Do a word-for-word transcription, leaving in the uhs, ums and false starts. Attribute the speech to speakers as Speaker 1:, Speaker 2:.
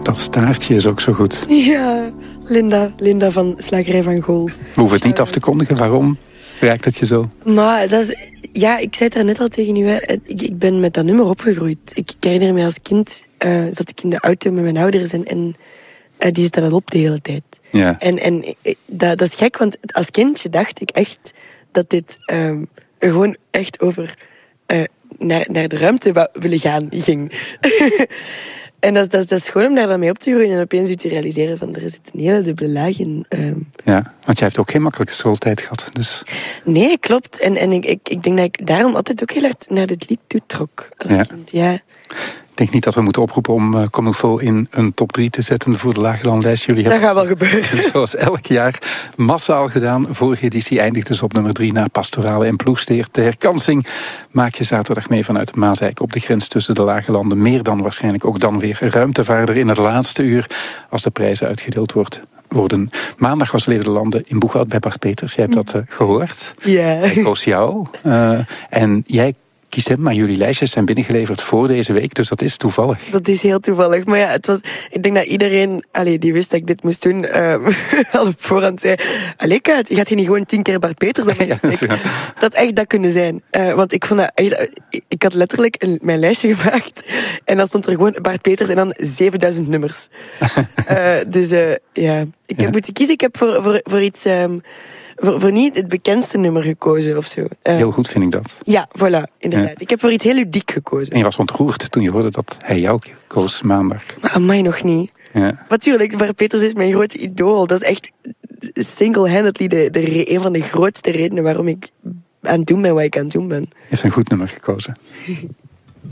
Speaker 1: Dat staartje is ook zo goed.
Speaker 2: Ja, Linda, Linda van Slagerij van Gool.
Speaker 1: We hoeven het niet af te kondigen. Waarom raakt het je zo?
Speaker 2: Maar dat is, ja, ik zei het er net al tegen u. Hè. Ik, ik ben met dat nummer opgegroeid. Ik herinner me als kind, uh, zat ik in de auto met mijn ouders en, en uh, die zitten dat op de hele tijd.
Speaker 1: Ja.
Speaker 2: En, en dat, dat is gek, want als kindje dacht ik echt dat dit um, gewoon echt over uh, naar, naar de ruimte wou willen gaan ging. En dat, dat, dat is gewoon om daar dan mee op te groeien en opeens u te realiseren van er zit een hele dubbele laag in. Um.
Speaker 1: Ja, want jij hebt ook geen makkelijke schooltijd gehad. Dus.
Speaker 2: Nee, klopt. En, en ik, ik, ik denk dat ik daarom altijd ook heel hard naar dit lied toe trok als
Speaker 1: ja.
Speaker 2: kind. Ja.
Speaker 1: Ik denk niet dat we moeten oproepen om uh, Comme il faut in een top drie te zetten voor de Lagelandlijst. Jullie
Speaker 2: dat
Speaker 1: hebben
Speaker 2: gaat wel gebeuren.
Speaker 1: Zoals elk jaar massaal gedaan. Vorige editie eindigde ze op nummer drie na Pastorale en Ploegsteer. De herkansing maak je zaterdag mee vanuit Maaseik op de grens tussen de Lage Landen. Meer dan waarschijnlijk ook dan weer ruimtevaarder in het laatste uur als de prijzen uitgedeeld wordt. Worden. Maandag was Leven de Landen in Boeghout bij Bart Peters. Jij hebt dat uh, gehoord.
Speaker 2: Ja.
Speaker 1: Hij koos jou. Uh, en jij kiest hem, maar jullie lijstjes zijn binnengeleverd voor deze week. Dus dat is toevallig.
Speaker 2: Dat is heel toevallig. Maar ja, het was, ik denk dat iedereen allee, die wist dat ik dit moest doen, uh, al op voorhand zei, allee Kuit, gaat je niet gewoon tien keer Bart Peters op ja, dat, ja. dat echt dat kunnen zijn. Uh, want ik vond dat echt, ik had letterlijk een, mijn lijstje gemaakt en dan stond er gewoon Bart Peters en dan zevenduizend nummers. uh, dus uh, ja, ik heb ja. moeten kiezen. Ik heb voor, voor, voor iets... Um, Voor, voor niet het bekendste nummer gekozen of zo. Uh,
Speaker 1: heel goed vind ik dat.
Speaker 2: Ja, voilà, inderdaad. Ja. Ik heb voor iets heel ludiek gekozen.
Speaker 1: En je was ontroerd toen je hoorde dat hij jou koos maandag.
Speaker 2: Maar amai, nog niet.
Speaker 1: Ja.
Speaker 2: Natuurlijk, Bart Peters is mijn grote idool. Dat is echt single-handedly de, de, een van de grootste redenen waarom ik aan het doen ben wat ik aan het doen ben.
Speaker 1: Je heeft een goed nummer gekozen.